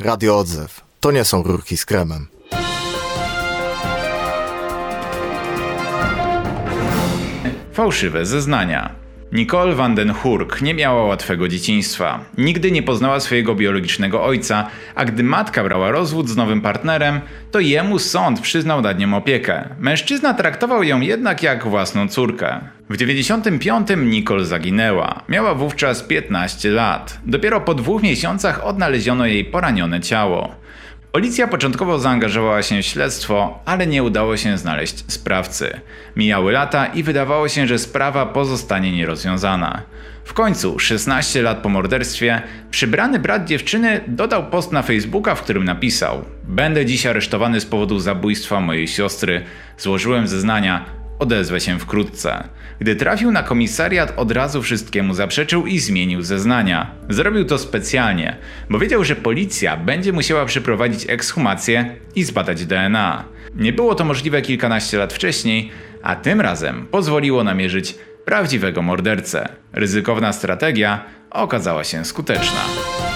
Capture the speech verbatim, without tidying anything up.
Radio Odzew. To nie są rurki z kremem. Fałszywe zeznania. Nicole van den Hurk nie miała łatwego dzieciństwa. Nigdy nie poznała swojego biologicznego ojca, a gdy matka brała rozwód z nowym partnerem, to jemu sąd przyznał nad nią opiekę. Mężczyzna traktował ją jednak jak własną córkę. W dziewięćdziesiątym piątym Nicole zaginęła. Miała wówczas piętnaście lat. Dopiero po dwóch miesiącach odnaleziono jej poranione ciało. Policja początkowo zaangażowała się w śledztwo, ale nie udało się znaleźć sprawcy. Mijały lata i wydawało się, że sprawa pozostanie nierozwiązana. W końcu, szesnaście lat po morderstwie, przybrany brat dziewczyny dodał post na Facebooka, w którym napisał: „Będę dziś aresztowany z powodu zabójstwa mojej siostry. Złożyłem zeznania. Odezwę się wkrótce”. Gdy trafił na komisariat, od razu wszystkiemu zaprzeczył i zmienił zeznania. Zrobił to specjalnie, bo wiedział, że policja będzie musiała przeprowadzić ekshumację i zbadać D N A. Nie było to możliwe kilkanaście lat wcześniej, a tym razem pozwoliło namierzyć prawdziwego mordercę. Ryzykowna strategia okazała się skuteczna.